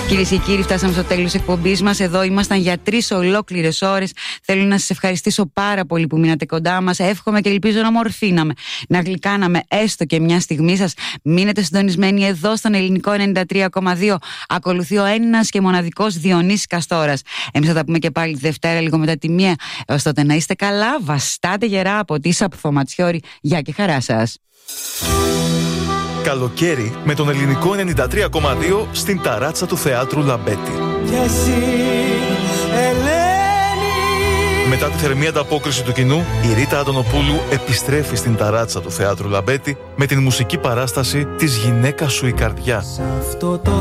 Κυρίες και κύριοι, φτάσαμε στο τέλος της εκπομπής μας. Εδώ ήμασταν για 3 ολόκληρες ώρες. Θέλω να σας ευχαριστήσω πάρα πολύ που μείνατε κοντά μας. Εύχομαι και ελπίζω να μορφήναμε, να γλυκάναμε έστω και μια στιγμή σας. Μείνετε συντονισμένοι εδώ στον Ελληνικό 93,2. Ακολουθεί ο ένας και μοναδικός Διονύσης Καστόρας. Εμείς θα τα πούμε και πάλι τη Δευτέρα λίγο μετά τη 1. Έως τότε να είστε καλά, βαστάτε γερά από τη Σαπφωματσιώρη. Γεια και χαρά σας. Καλοκαίρι με τον Ελληνικό 93,2 στην ταράτσα του Θεάτρου Λαμπέτη. Και εσύ, Ελένη. Μετά τη θερμή ανταπόκριση του κοινού, η Ρίτα Αντωνοπούλου επιστρέφει στην ταράτσα του Θεάτρου Λαμπέτη με την μουσική παράσταση «Της γυναίκας σου η καρδιά». Σ' αυτό το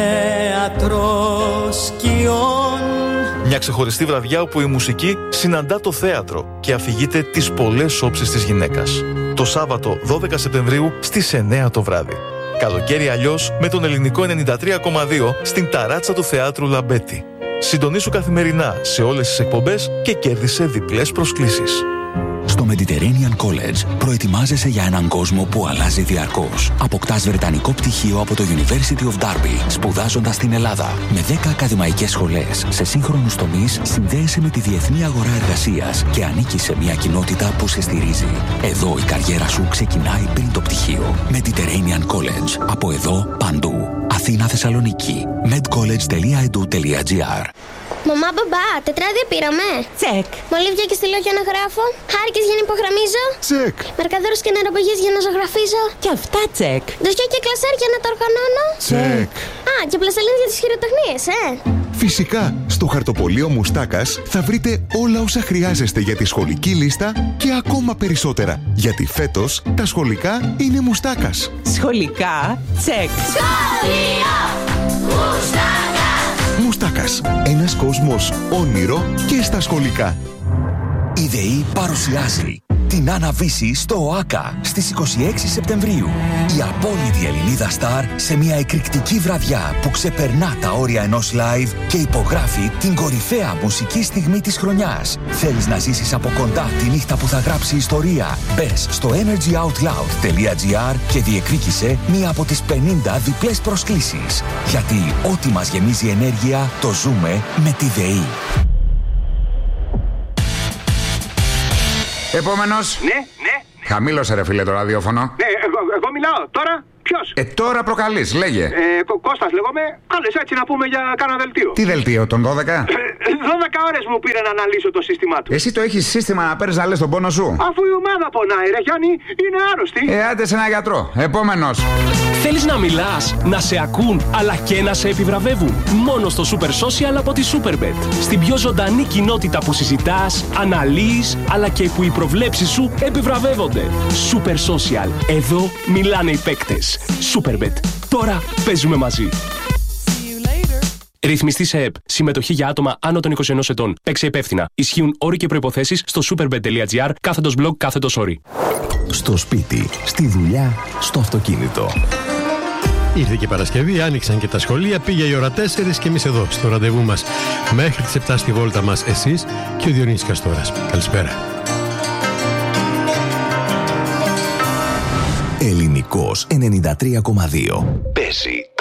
θέατρο σκιών. Μια ξεχωριστή βραδιά όπου η μουσική συναντά το θέατρο και αφηγείται τις πολλές όψεις της γυναίκας. Το Σάββατο 12 Σεπτεμβρίου στις 9 το βράδυ. Καλοκαίρι αλλιώς με τον Ελληνικό 93,2 στην ταράτσα του Θεάτρου Λαμπέτη. Συντονίσου καθημερινά σε όλες τις εκπομπές και κέρδισε διπλές προσκλήσεις. Στο Mediterranean College προετοιμάζεσαι για έναν κόσμο που αλλάζει διαρκώς. Αποκτάς βρετανικό πτυχίο από το University of Derby, σπουδάζοντας στην Ελλάδα. Με 10 ακαδημαϊκές σχολές σε σύγχρονους τομείς, συνδέεσαι με τη διεθνή αγορά εργασίας και ανήκεις σε μια κοινότητα που σε στηρίζει. Εδώ η καριέρα σου ξεκινάει πριν το πτυχίο. Mediterranean College. Από εδώ παντού. Αθήνα, Θεσσαλονίκη. medcollege.edu.gr. Μαμά, μπαμπά, τετράδια πήραμε. Τσεκ. Μολύβια και στυλό για να γράφω. Χάρηκες για να υπογραμμίζω. Τσεκ. Μαρκαδόρους και νεροπαγίες για να ζωγραφίζω. Και αυτά τσεκ. Ντοσιά και κλασέρ για να τα οργανώνω. Τσεκ. Α, και πλαστελίνες για τις χειροτεχνίες, Φυσικά, στο χαρτοπολείο Μουστάκας θα βρείτε όλα όσα χρειάζεστε για τη σχολική λίστα και ακόμα περισσότερα. Γιατί φέτος τα σχολικά είναι Μουστάκας. Σχολικά τσεκ. Σχολείο Μουστάκα. Μουστάκας. Ένας κόσμος όνειρο και στα σχολικά. Η ΔΕΗ παρουσιάζει την Άννα Βύση στο ΟΑΚΑ στις 26 Σεπτεμβρίου. Η απόλυτη Ελληνίδα στάρ σε μια εκρηκτική βραδιά που ξεπερνά τα όρια ενός live και υπογράφει την κορυφαία μουσική στιγμή της χρονιάς. Θέλεις να ζήσεις από κοντά τη νύχτα που θα γράψει ιστορία? Μπες στο energyoutloud.gr και διεκδίκησε μία από τις 50 διπλές προσκλήσεις. Γιατί ό,τι μας γεμίζει ενέργεια το ζούμε με τη ΔΕΗ. Επόμενος. Ναι. Χαμήλωσε ρε φίλε το ραδιόφωνο. Ναι, εγώ μιλάω. Τώρα ποιος? Τώρα προκαλείς, λέγε. Κώστας λέγομαι. Κάλες έτσι να πούμε για κάνα δελτίο. Τι δελτίο, τον 12? 12 ώρες μου πήρε να αναλύσω το σύστημά του. Εσύ το έχεις σύστημα να παίρνεις να λες τον πόνο σου? Αφού η ομάδα πονάει ρε Γιάννη, είναι άρρωστη. Άντε σε ένα γιατρό. Επόμενος. Θέλεις να μιλάς, να σε ακούν, αλλά και να σε επιβραβεύουν? Μόνο στο Super Social από τη Superbet. Στην πιο ζωντανή κοινότητα που συζητάς, αναλύεις, αλλά και που οι προβλέψεις σου επιβραβεύονται. Super Social. Εδώ μιλάνε οι παίκτες. Superbet. Τώρα παίζουμε μαζί. Ρυθμιστή σε ΕΠ. Συμμετοχή για άτομα άνω των 21 ετών. Παίξε υπεύθυνα. Ισχύουν όροι και προϋποθέσεις στο superbet.gr/blog/όροι. Στο σπίτι, στη δουλειά, στο αυτοκίνητο. Ήρθε και Παρασκευή, άνοιξαν και τα σχολεία, πήγε η ώρα 4 και εμείς εδώ, στο ραντεβού μας. Μέχρι τις 7 στη βόλτα μας, εσείς και ο Διονύσης Καστόρας. Καλησπέρα. Ελληνικός 93,2. Παίζει